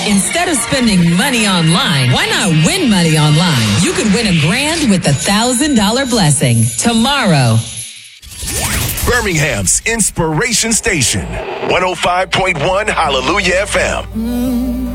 Instead of spending money online, why not win money online? You could win $1,000 with the $1,000 blessing tomorrow. Birmingham's Inspiration Station, 105.1 Hallelujah FM.